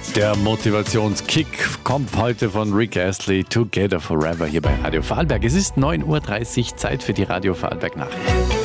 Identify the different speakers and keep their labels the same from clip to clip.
Speaker 1: Der Motivationskick kommt heute von Rick Astley, Together Forever, hier bei Radio Vorarlberg. Es ist 9.30 Uhr, Zeit für die Radio Vorarlberg Nachrichten.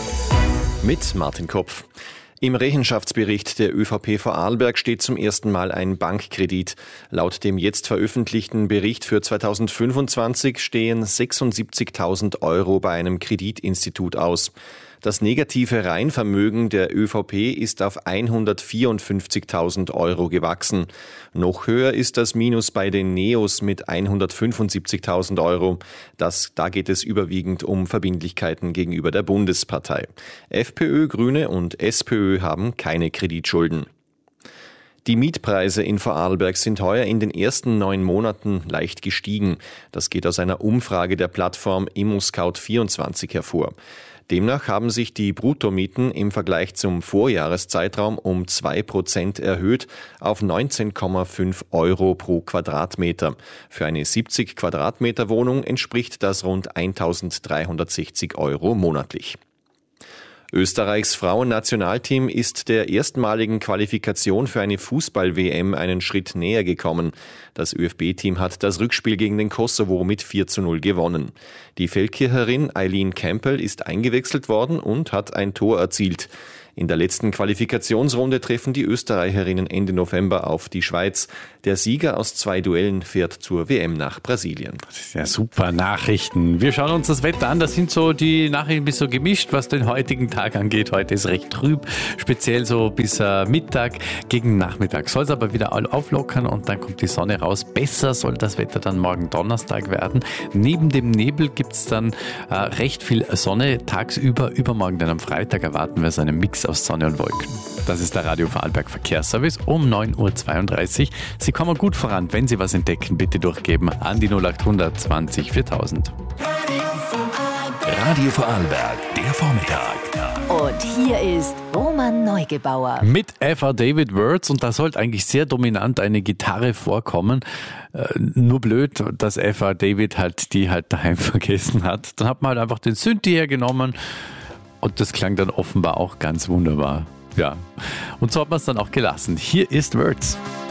Speaker 2: Mit Martin Kopf. Im Rechenschaftsbericht der ÖVP Vorarlberg steht zum ersten Mal ein Bankkredit. Laut dem jetzt veröffentlichten Bericht für 2025 stehen 76.000 Euro bei einem Kreditinstitut aus. Das negative Reinvermögen der ÖVP ist auf 154.000 Euro gewachsen. Noch höher ist das Minus bei den Neos mit 175.000 Euro. Da geht es überwiegend um Verbindlichkeiten gegenüber der Bundespartei. FPÖ, Grüne und SPÖ haben keine Kreditschulden. Die Mietpreise in Vorarlberg sind heuer in den ersten 9 Monaten leicht gestiegen. Das geht aus einer Umfrage der Plattform ImmoScout24 hervor. Demnach haben sich die Bruttomieten im Vergleich zum Vorjahreszeitraum um 2% erhöht auf 19,5 Euro pro Quadratmeter. Für eine 70 Quadratmeter Wohnung entspricht das rund 1.360 Euro monatlich. Österreichs Frauennationalteam ist der erstmaligen Qualifikation für eine Fußball-WM einen Schritt näher gekommen. Das ÖFB-Team hat das Rückspiel gegen den Kosovo mit 4:0 gewonnen. Die Feldkircherin Eileen Campbell ist eingewechselt worden und hat ein Tor erzielt. In der letzten Qualifikationsrunde treffen die Österreicherinnen Ende November auf die Schweiz. Der Sieger aus 2 Duellen fährt zur WM nach Brasilien.
Speaker 1: Das ist ja super Nachrichten. Wir schauen uns das Wetter an. Das sind so die Nachrichten ein bisschen gemischt, was den heutigen Tag angeht. Heute ist recht trüb, speziell so bis Mittag. Gegen Nachmittag soll es aber wieder auflockern und dann kommt die Sonne raus. Besser soll das Wetter dann morgen Donnerstag werden. Neben dem Nebel gibt es dann recht viel Sonne tagsüber. Übermorgen dann am Freitag erwarten wir so einen Mix aus Sonne und Wolken. Das ist der Radio Vorarlberg Verkehrsservice um 9.32 Uhr. Sie kommen gut voran. Wenn Sie was entdecken, bitte durchgeben an die 0800 20 4000.
Speaker 3: Radio Vorarlberg, der Vormittag.
Speaker 4: Und hier ist Roman Neugebauer.
Speaker 1: Mit Eva David Words, und da sollte eigentlich sehr dominant eine Gitarre vorkommen. Nur blöd, dass Eva David die daheim vergessen hat. Dann hat man halt einfach den Synthi hergenommen. Und das klang dann offenbar auch ganz wunderbar. Ja. Und so hat man es dann auch gelassen. Hier ist Words.